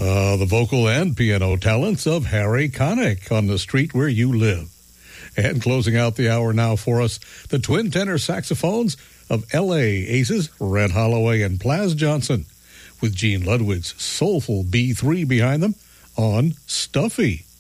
The vocal and piano talents of Harry Connick on The Street Where You Live. And closing out the hour now for us, the twin tenor saxophones of L.A. Aces, Red Holloway and Plaz Johnson, with Gene Ludwig's soulful B3 behind them on Stuffy.